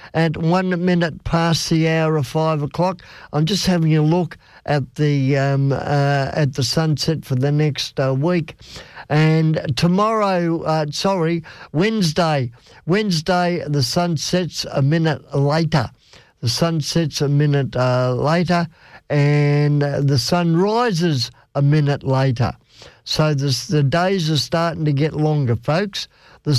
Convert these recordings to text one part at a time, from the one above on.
at 1 minute past the hour of 5 o'clock. I'm just having a look at the sunset for the next week. And Wednesday, the sun sets a minute later. The sun sets a minute later, and the sun rises a minute later. So the days are starting to get longer, folks. The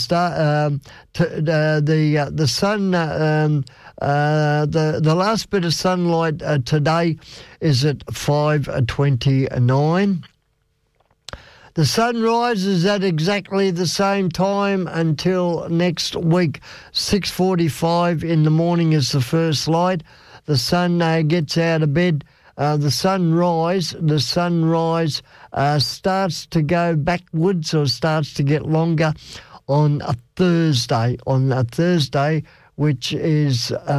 last bit of sunlight today is at 5:29. The sun rises at exactly the same time until next week. 6:45 in the morning is the first light. The sun gets out of bed. The sunrise starts to go backwards or starts to get longer on a Thursday. Which is the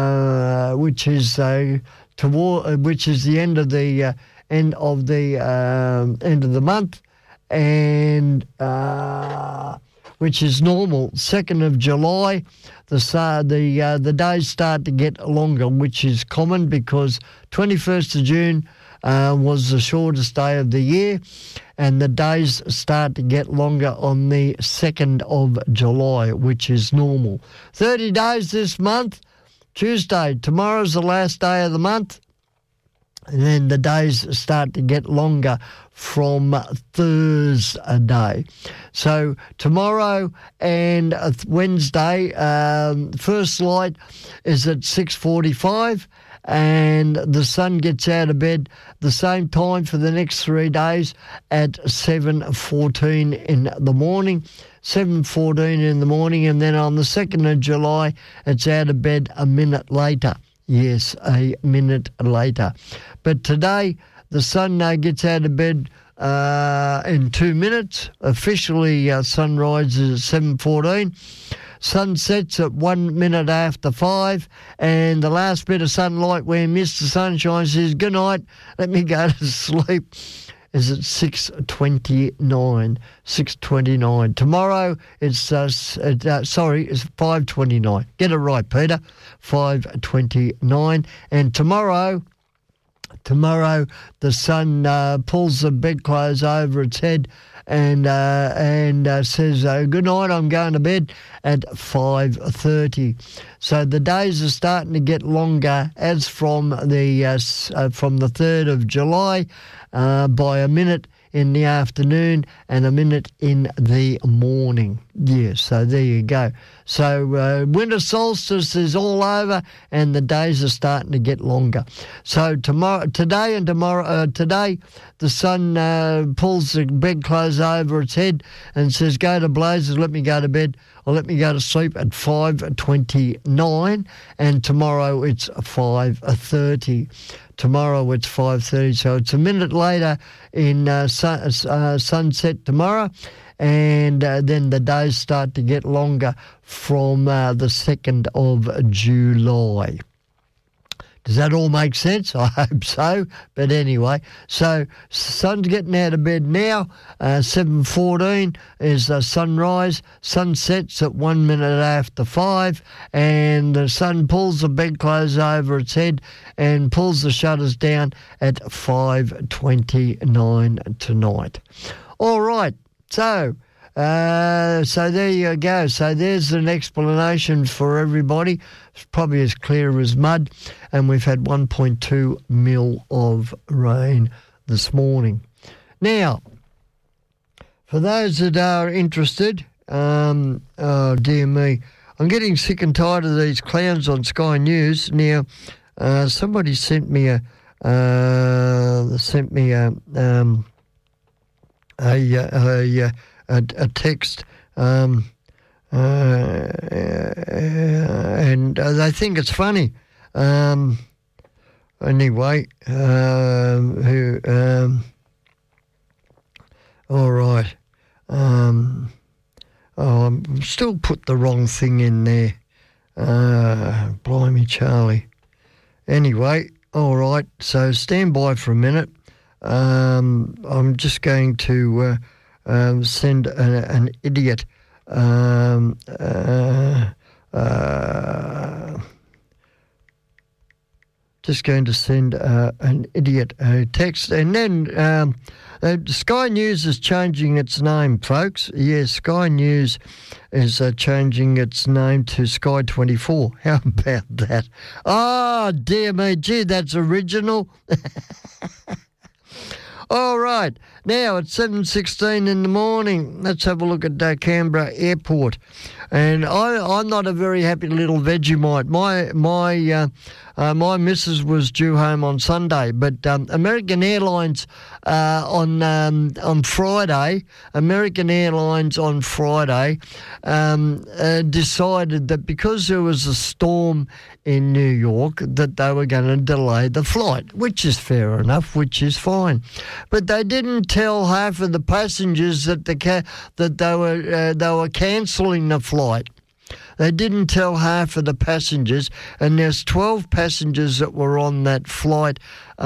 end of the month, and which is normal. 2nd of July, the days start to get longer, which is common because 21st of June was the shortest day of the year, and the days start to get longer on the 2nd of July, which is normal. 30 days this month, Tuesday. Tomorrow's the last day of the month, and then the days start to get longer from Thursday. So tomorrow and Wednesday, first light is at 6:45, and the sun gets out of bed the same time for the next 3 days at 7:14 in the morning. 7:14 in the morning, and then on the 2nd of July, it's out of bed a minute later. Yes, a minute later. But today, the sun gets out of bed in 2 minutes. Officially, sunrise is at 7:14. Sun sets at 1 minute after 5, and the last bit of sunlight where Mr. Sunshine says, good night, let me go to sleep, is at 6:29. 6:29. Tomorrow it's it's 5:29. Get it right, Peter. 5:29. And tomorrow the sun pulls the bedclothes over its head and says, good night, I'm going to bed at 5:30. So the days are starting to get longer as from the 3rd of July by a minute in the afternoon and a minute in the morning. Yeah, so there you go. So winter solstice is all over and the days are starting to get longer. So today the sun pulls the bedclothes over its head and says, go to blazes, let me go to bed or let me go to sleep at 5:29, and tomorrow it's 5:30. Tomorrow it's 5:30, so it's a minute later in sunset tomorrow, and then the days start to get longer from the 2nd of July. Does that all make sense? I hope so. But anyway, so sun's getting out of bed now. 7:14 is sunrise. Sun sets at 1 minute after 5, and the sun pulls the bedclothes over its head and pulls the shutters down at 5:29 tonight. All right, so there you go. So there's an explanation for everybody. It's probably as clear as mud. And we've had 1.2 mil of rain this morning. Now, for those that are interested, oh dear me, I'm getting sick and tired of these clowns on Sky News. Now, somebody sent me a text, and they think it's funny. Anyway, all right. I'm still put the wrong thing in there. Blimey, Charlie. Anyway, all right. So stand by for a minute. I'm just going to send an idiot Just going to send an idiot a text. And then Sky News is changing its name, folks. Yes, Sky News is changing its name to Sky 24. How about that? Oh, dear me. Gee, that's original. All right, now it's 7:16 in the morning. Let's have a look at Canberra Airport. And I'm not a very happy little Vegemite. My missus was due home on Sunday, but American Airlines on Friday, decided that because there was a storm in New York, that they were going to delay the flight, which is fair enough, which is fine. But they didn't tell half of the passengers that they were cancelling the flight. They didn't tell half of the passengers, and there's 12 passengers that were on that flight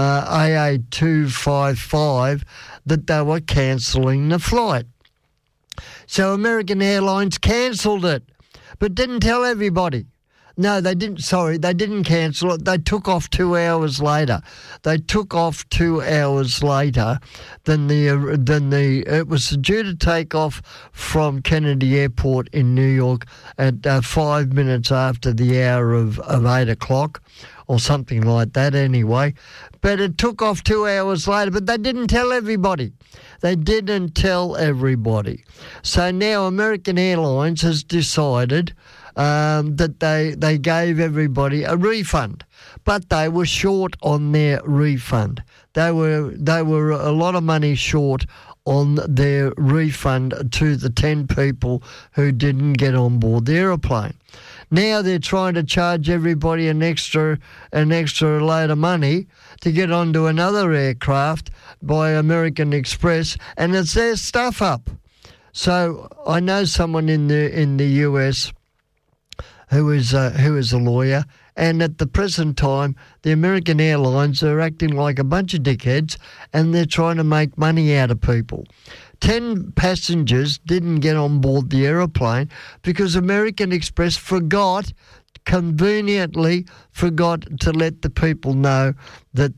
AA255 that they were cancelling the flight. So American Airlines cancelled it, but didn't tell everybody. No, they didn't. Sorry, they didn't cancel it. They took off 2 hours later. They took off 2 hours later than it was due to take off from Kennedy Airport in New York at 5 minutes after the hour of 8 o'clock or something like that anyway. But it took off 2 hours later, but they didn't tell everybody. They didn't tell everybody. So now American Airlines has decided that they gave everybody a refund, but they were short on their refund. They were a lot of money short on their refund to the 10 people who didn't get on board the aeroplane. Now they're trying to charge everybody an extra load of money to get onto another aircraft by American Express, and it's their stuff up. So I know someone in the US who is a lawyer, and at the present time, the American Airlines are acting like a bunch of dickheads, and they're trying to make money out of people. 10 passengers didn't get on board the aeroplane because American Express conveniently forgot to let the people know that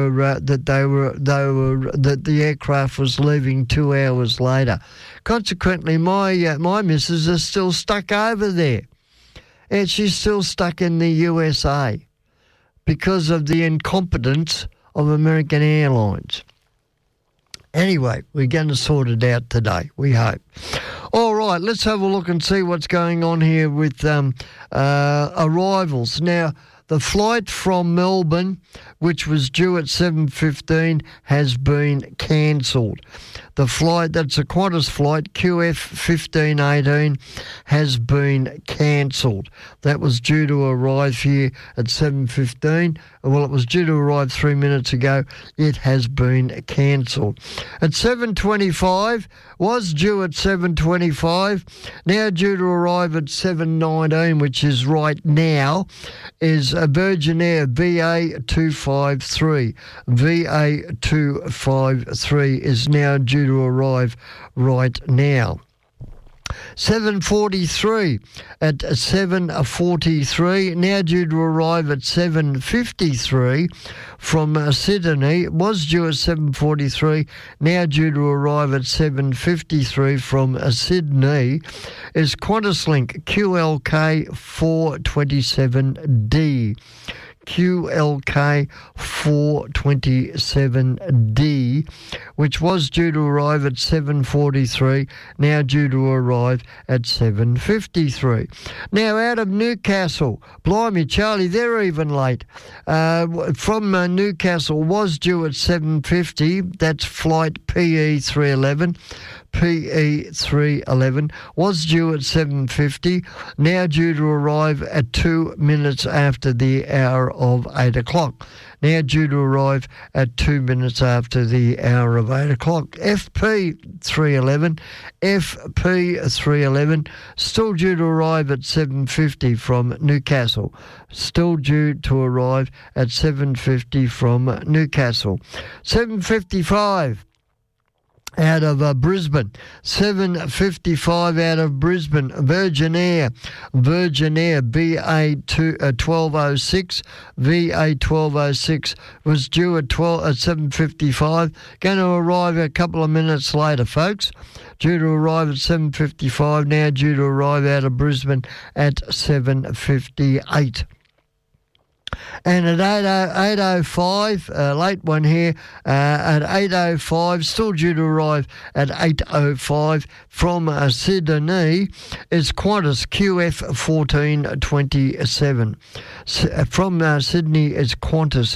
the aircraft was leaving 2 hours later. Consequently, my missus is still stuck over there. And she's still stuck in the USA because of the incompetence of American Airlines. Anyway, we're going to sort it out today, we hope. All right, let's have a look and see what's going on here with arrivals. Now, the flight from Melbourne, which was due at 7:15, has been cancelled. The flight, that's a Qantas flight, QF1518, has been cancelled. That was due to arrive here at 7:15. Well, it was due to arrive 3 minutes ago. It has been cancelled. At 7:25, was due at 7:25, now due to arrive at 7:19, which is right now, is a Virgin Air VA253. VA253 is now due to arrive right now. 7:43 at 7:43, now due to arrive at 7:53 from Sydney. It was due at 7:43, now due to arrive at 7:53 from Sydney, is QantasLink QLK 427D. QLK 427D, which was due to arrive at 7:43, now due to arrive at 7:53. Now, out of Newcastle, blimey, Charlie, they're even late. From Newcastle was due at 7:50, that's flight PE311. PE311 was due at 7:50, now due to arrive at 2 minutes after the hour of 8 o'clock. Now due to arrive at 2 minutes after the hour of 8 o'clock. FP311, still due to arrive at 7:50 from Newcastle. Still due to arrive at 7:50 from Newcastle. 7:55. out of Brisbane. 7:55 out of Brisbane. Virgin Air VA1206. VA1206 was due at 7:55. Going to arrive a couple of minutes later, folks. Due to arrive at 7:55, now due to arrive out of Brisbane at 7:58. And at 8:05, late one here, at 8:05, still due to arrive at 8:05 from Sydney, is Qantas QF1427. From Sydney is Qantas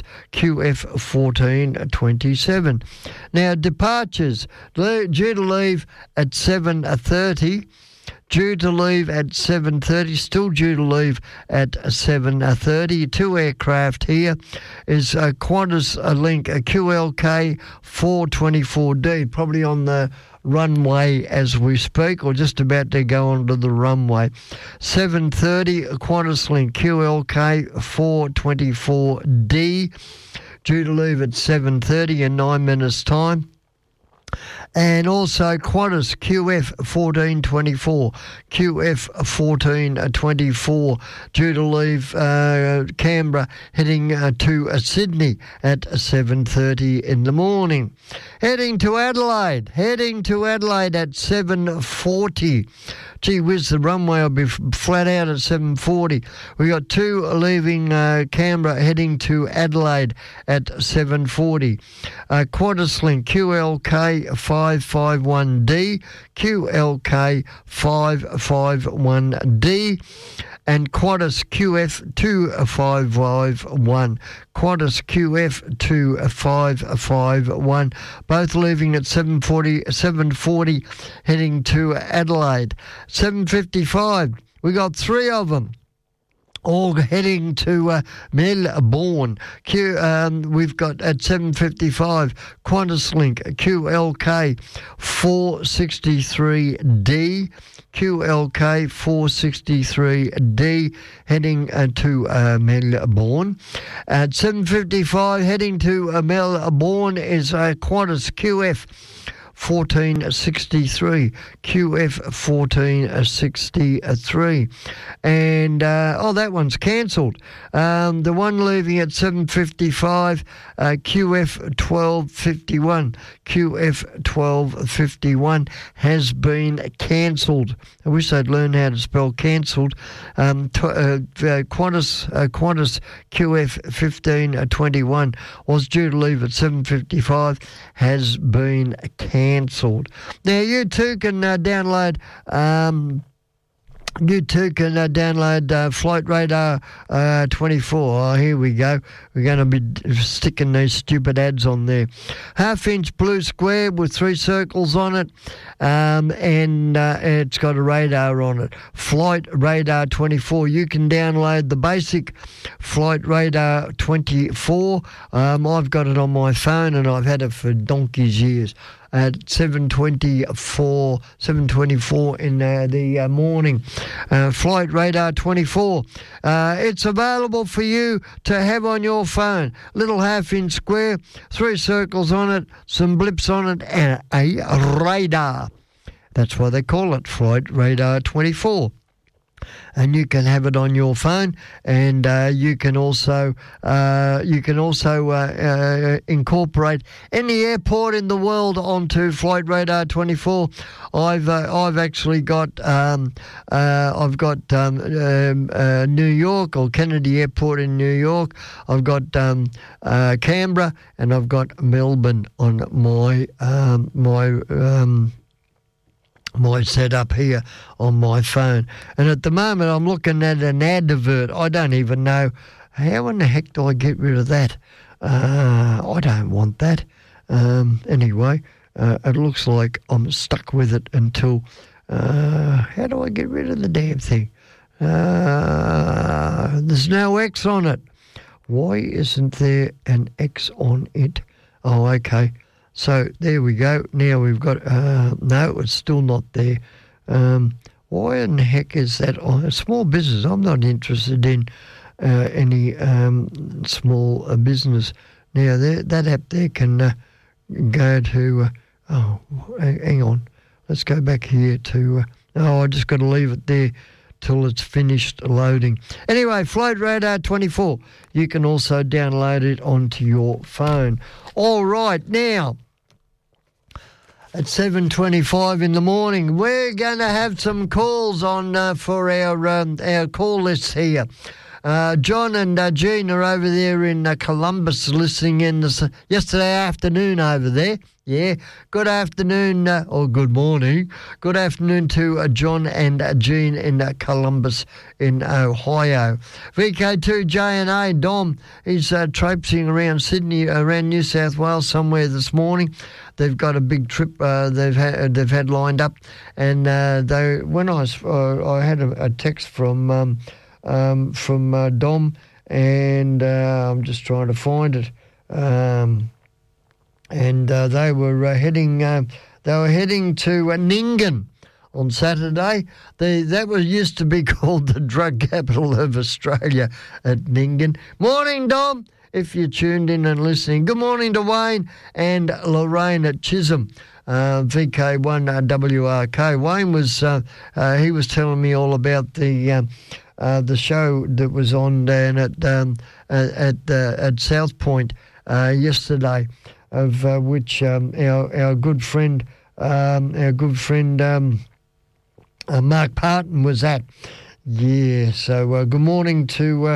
QF1427. Now, departures, due to leave at 7:30. Due to leave at 7:30, still due to leave at 7:30. Two aircraft here is Qantas Link QLK 424D, probably on the runway as we speak, or just about to go onto the runway. 7:30, Qantas Link QLK 424D, due to leave at 7:30 in 9 minutes' time. And also Qantas QF1424, QF1424, due to leave Canberra, heading to Sydney at 7:30 in the morning. Heading to Adelaide at 7:40. Gee whiz, the runway will be flat out at 7:40. We got two leaving Canberra, heading to Adelaide at 7:40. Qantas Link QLK 551D, QLK 551D, and Qantas QF2551. Qantas QF2551, both leaving at 7:40, heading to Adelaide. 7:55, we got three of them, all heading to Melbourne. We've got at 7:55 Qantas Link QLK 463D, QLK 463D, heading to Melbourne. At 7:55 heading to Melbourne is Qantas QF 1463, QF 1463, and that one's cancelled. The one leaving at 7:55, QF 1251, QF 1251 has been cancelled. I wish they'd learn how to spell cancelled. Qantas QF 1521 was due to leave at 7:55, has been cancelled. Now you too can download. Flight Radar 24. Oh, here we go. We're going to be sticking these stupid ads on there. Half-inch blue square with 3 circles on it, and it's got a radar on it. Flight Radar 24. You can download the basic Flight Radar 24. I've got it on my phone, and I've had it for donkey's years. At 7:24 in the morning. Flight Radar 24. It's available for you to have on your phone. Little half-inch square, 3 circles on it, some blips on it, and a radar. That's why they call it Flight Radar 24. And you can have it on your phone, and you can also incorporate any airport in the world onto Flight Radar 24. I've actually got New York, or Kennedy Airport in New York. I've got Canberra, and I've got Melbourne on my setup here on my phone. And at the moment I'm looking at an advert. I don't even know, how in the heck do I get rid of that? I don't want that. Anyway, it looks like I'm stuck with it until, how do I get rid of the damn thing? There's no X on it. Why isn't there an X on it? Oh, okay. So there we go. Now we've got, no, it's still not there. Why in the heck is that on a small business? I'm not interested in any small business. Now that app there can go to, Oh, hang on. Let's go back here to... I just got to leave it there till it's finished loading. Anyway, Float Radar 24. You can also download it onto your phone. All right, now... At 7:25 in the morning, we're going to have some calls on for our call list here. John and Jean are over there in Columbus listening in yesterday afternoon over there. Yeah, good afternoon, or good morning. Good afternoon to John and Jean in Columbus in Ohio. VK2JNA, Dom, he's traipsing around Sydney, around New South Wales somewhere this morning. They've got a big trip they've had lined up, and when I had a text from Dom, and I'm just trying to find it. And they were heading to Nyngan on Saturday. That used to be called the drug capital of Australia at Nyngan. Morning, Dom, if you're tuned in and listening. Good morning to Wayne and Lorraine at Chisholm. VK1WRK. Wayne was he was telling me all about the show that was on down at South Point yesterday, of which our good friend Mark Parton was at. Yeah. So good morning to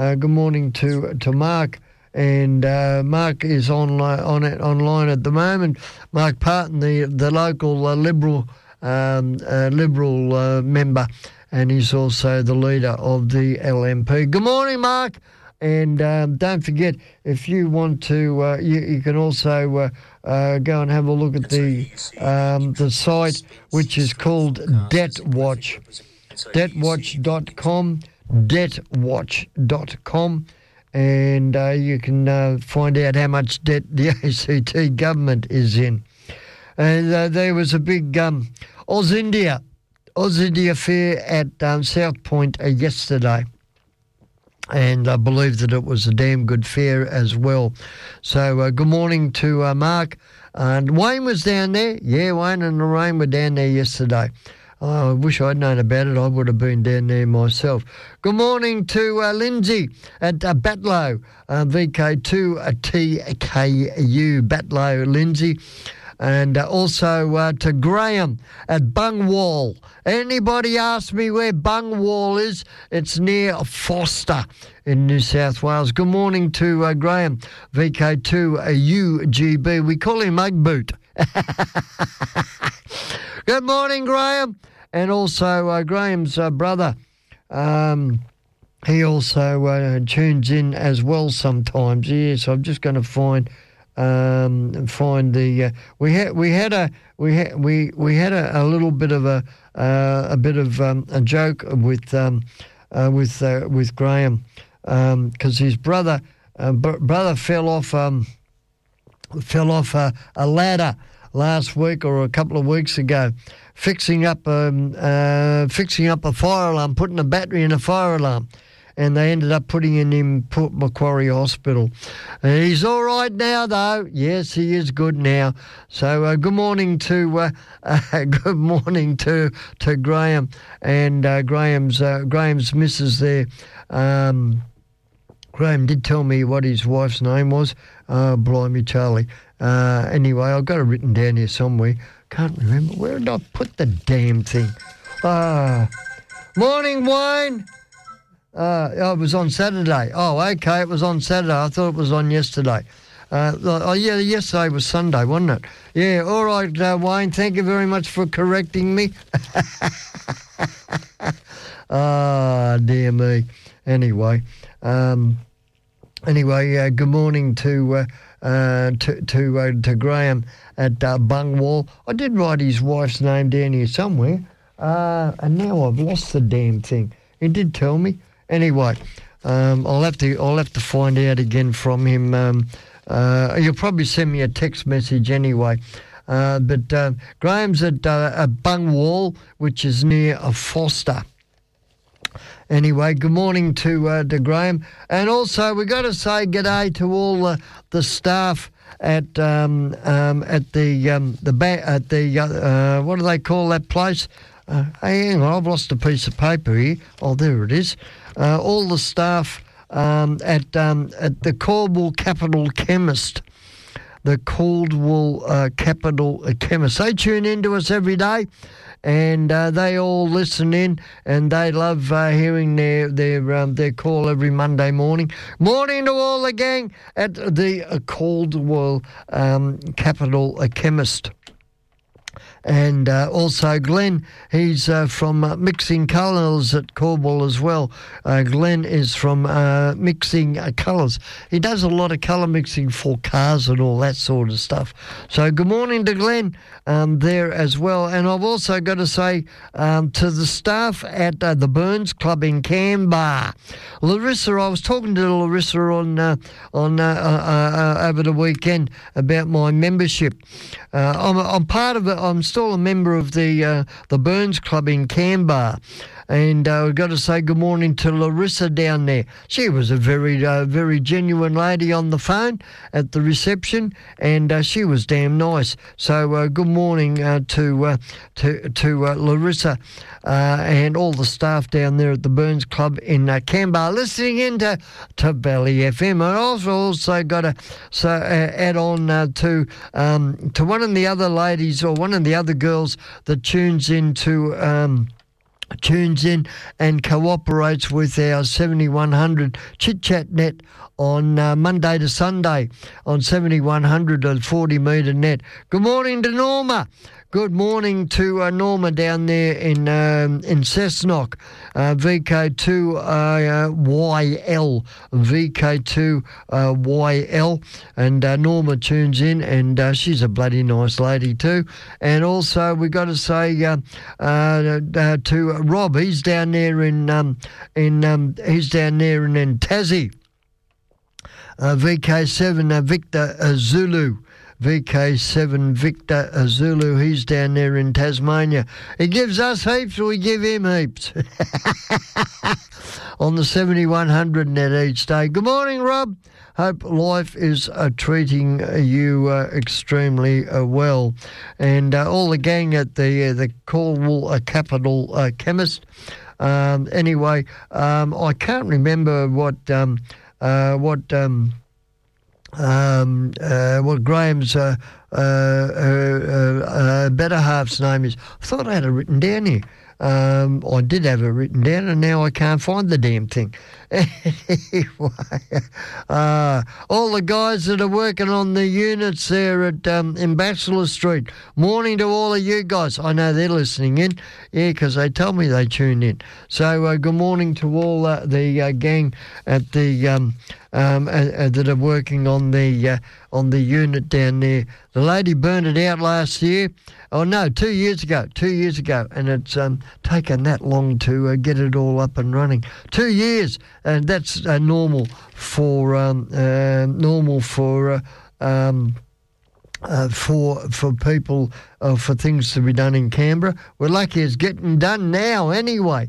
Mark. And Mark is online at the moment. Mark Parton, the local Liberal member, and he's also the leader of the LNP. Good morning, Mark. And don't forget, if you want to, you can also go and have a look at the site, which is called DebtWatch, debtwatch.com, debtwatch.com. And you can find out how much debt the ACT government is in. And there was a big Oz India fair at South Point yesterday. And I believe that it was a damn good fair as well. So good morning to Mark. And Wayne was down there. Yeah, Wayne and Lorraine were down there yesterday. I wish I'd known about it. I would have been down there myself. Good morning to Lindsay at Batlow, VK2TKU, Batlow, Lindsay. And also to Graham at Bungwall. Anybody ask me where Bungwall is? It's near Foster in New South Wales. Good morning to Graham, VK2UGB. We call him Ugboot. Good morning, Graham. And also Graham's brother, he also tunes in as well sometimes. Yes, I'm just going to find the we had a little bit of a joke with Graham, because his brother fell off a ladder last week or a couple of weeks ago, fixing up a fire alarm, putting a battery in a fire alarm. And they ended up putting him in Port Macquarie Hospital. He's all right now, though. Yes, he is good now. So good morning to Graham and Graham's missus there. Graham did tell me what his wife's name was. Blimey, Charlie. Anyway, I've got it written down here somewhere. Can't remember. Where did I put the damn thing? Morning, Wayne. It was on Saturday. Oh, okay, it was on Saturday. I thought it was on yesterday. Yesterday was Sunday, wasn't it? Yeah, all right, Wayne, thank you very much for correcting me. Dear me. Anyway, good morning to Graham at Bungwall. I did write his wife's name down here somewhere, and now I've lost the damn thing. He did tell me. Anyway, I'll have to find out again from him. You'll probably send me a text message anyway. But Graham's at Bungwall, which is near Foster. Anyway, good morning to Graham, and also we got to say g'day to all the staff at the what do they call that place? Hey, hang on, I've lost a piece of paper here. Oh, there it is. All the staff at the Caldwell Capital Chemist. The Caldwell Capital Chemist. They tune in to us every day, and they all listen in, and they love hearing their call every Monday morning. Morning to all the gang at the Caldwell Capital Chemist. And also Glenn, he's from Mixing Colours at Caldwell as well. Glenn is from Mixing Colours. He does a lot of colour mixing for cars and all that sort of stuff. So good morning to Glenn there as well. And I've also got to say to the staff at the Burns Club in Canberra, Larissa, I was talking to Larissa on over the weekend about my membership. I'm part of it. I'm still a member of the Burns Club in Canberra, and we've got to say good morning to Larissa down there. She was a very genuine lady on the phone at the reception, and she was damn nice. So good morning to Larissa and all the staff down there at the Burns Club in Canberra, listening in to Valley FM. And I've also got to add on to one of the other ladies, or one of the other girls that tunes in and cooperates with our 7100 Chit Chat Net on Monday to Sunday on 7100 and 40 metre net. Good morning to Norma. Good morning to Norma down there in Cessnock, VK2YL, VK2YL, and Norma tunes in, and she's a bloody nice lady too. And also we got to say to Rob, he's down there in Tassie, VK7 Victor Zulu. VK7 Victor Zulu, he's down there in Tasmania. He gives us heaps, we give him heaps. On the 7100 net each day. Good morning, Rob. Hope life is treating you extremely well. And all the gang at the Caldwell Capital Chemist. Anyway, I can't remember what Graham's better half's name is. I thought I had it written down here. I did have it written down, and now I can't find the damn thing. Anyway, all the guys that are working on the units there at in Bachelor Street, morning to all of you guys. I know they're listening in, because they told me they tuned in. So good morning to all the gang at the that are working on the unit down there. The lady burned it out last year. Oh no, 2 years ago, and it's taken that long to get it all up and running. 2 years, and that's normal for people for things to be done in Canberra. We're lucky it's getting done now anyway.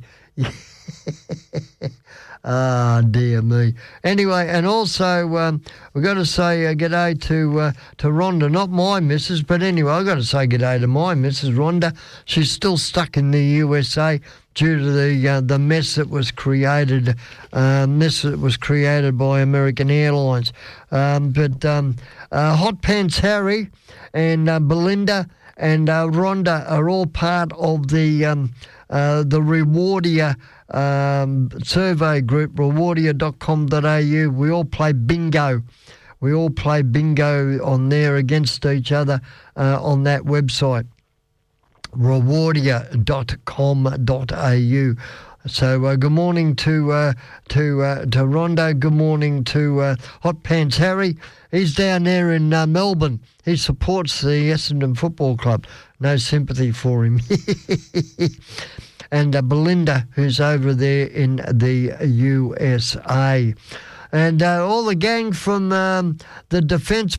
Ah, dear me. Anyway, and also we've got to say g'day to Rhonda, not my missus, but anyway, I've got to say g'day to my missus, Rhonda. She's still stuck in the USA due to the mess that was created, by American Airlines. But Hot Pants Harry and Belinda and Rhonda are all part of the Rewardia survey group, rewardia.com.au. We all play bingo. We all play bingo on there against each other on that website, rewardia.com.au. So good morning to Rhonda. Good morning to Hot Pants Harry. He's down there in Melbourne. He supports the Essendon Football Club. No sympathy for him. And Belinda, who's over there in the USA. And all the gang from the Defence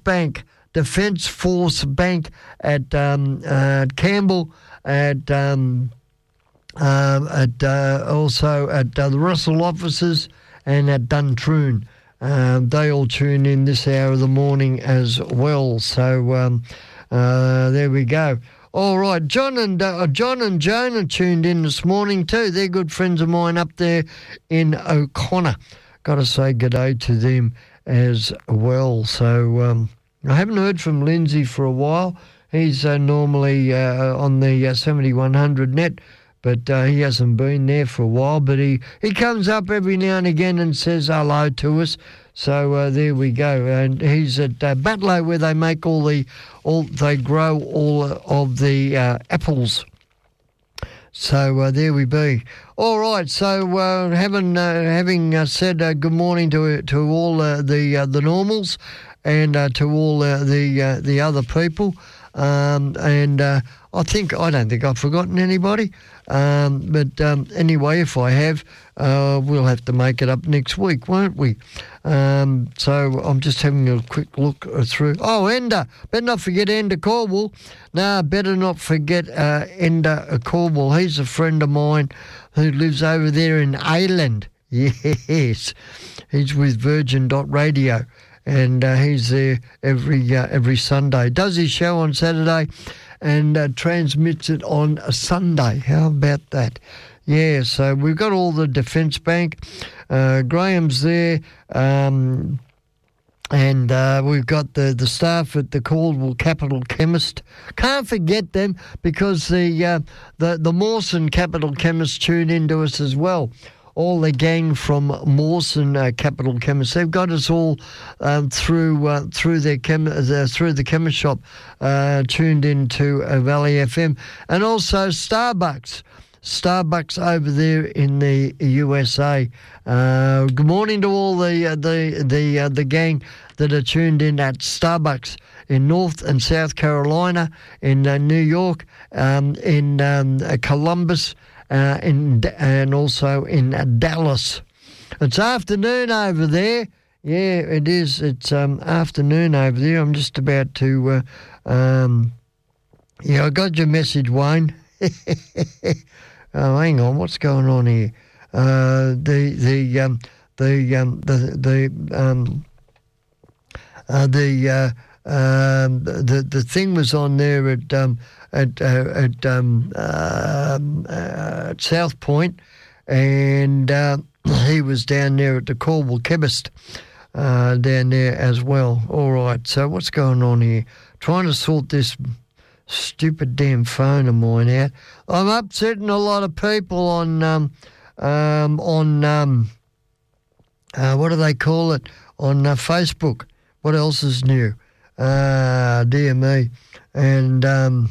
Force Bank at Campbell, at also at the Russell offices and at Duntroon. They all tune in this hour of the morning as well. So there we go. All right, John and Joan are tuned in this morning too. They're good friends of mine up there in O'Connor. Got to say good day to them as well. So I haven't heard from Lindsay for a while. He's normally on the 7100 net, but he hasn't been there for a while. But he comes up every now and again and says hello to us. So there we go. And he's at Batlow, where they make they grow all of the apples. So there we be. All right. So having said good morning to all the normals and to all the other people, and I don't think I've forgotten anybody. But anyway, if I have, we'll have to make it up next week, won't we? So I'm just having a quick look through. Oh, Enda. Better not forget Enda Caldwell. No, better not forget Enda Caldwell. He's a friend of mine who lives over there in Ireland. Yes. He's with Virgin.radio. And he's there every Sunday. Does his show on Saturday and transmits it on a Sunday. How about that? Yeah, so we've got all the Defence Bank. Graham's there. And we've got the staff at the Caldwell Capital Chemist. Can't forget them because the Mawson Capital Chemist tune into us as well. All the gang from Mawson Capital Chemist. They've got us all through the chemist shop, tuned into Valley FM, and also Starbucks over there in the USA. Good morning to all the gang that are tuned in at Starbucks in North and South Carolina, in New York, in Columbus. And also in Dallas. It's afternoon over there. Yeah, it is. It's afternoon over there. I'm just about to. I got your message, Wayne. Oh, hang on. What's going on here? The thing was on there at South Point, and he was down there at the Caldwell Chemist down there as well. All right, so what's going on here? Trying to sort this stupid damn phone of mine out. I'm upsetting a lot of people on what do they call it, on Facebook. What else is new? Dear me. And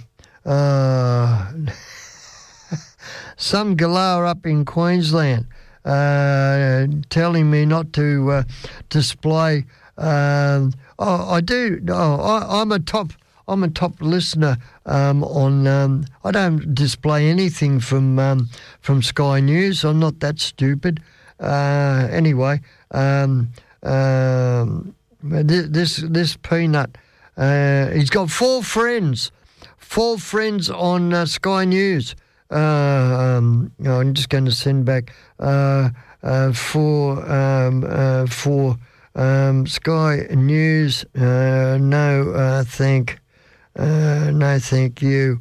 some galah up in Queensland telling me not to display. I'm a top listener on. I don't display anything from Sky News. I'm not that stupid. Anyway, this peanut. He's got four friends on Sky News. I'm just going to send back for Sky News. No, thank you.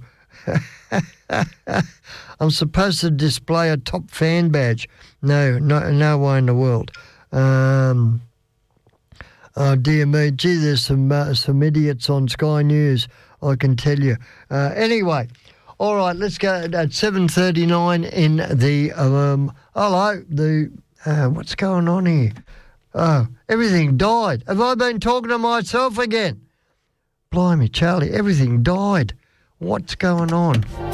I'm supposed to display a top fan badge. No way in the world. Oh, dear me. Gee, there's some idiots on Sky News, I can tell you. Anyway, all right, let's go at 7:39 in the, what's going on here? Oh, everything died. Have I been talking to myself again? Blimey, Charlie, everything died. What's going on?